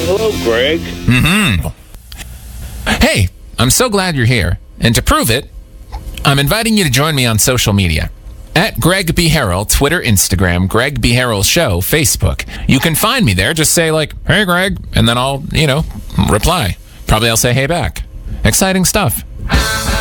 hello, Greg. Hey, I'm so glad you're here. And to prove it, I'm inviting you to join me on social media. At Greg B. Harrell, Twitter, Instagram, Greg B. Harrell Show, Facebook. You can find me there. Just say, like, hey, Greg, and then I'll, reply. Probably I'll say, hey, back. Exciting stuff.